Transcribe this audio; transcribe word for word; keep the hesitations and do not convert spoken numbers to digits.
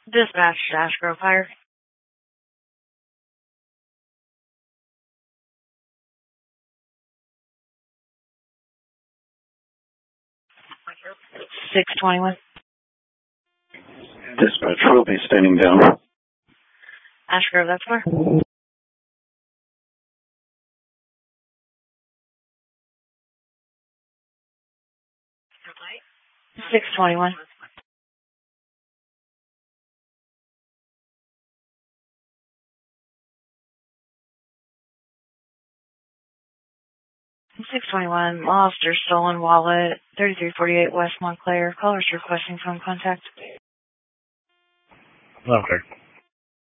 Dispatch, Ash Grove Fire. six twenty-one. Dispatch, will be standing down. Ash Grove, that's where? six twenty-one. six twenty-one, lost or stolen wallet, thirty-three forty-eight West Montclair. Callers requesting phone contact. Okay.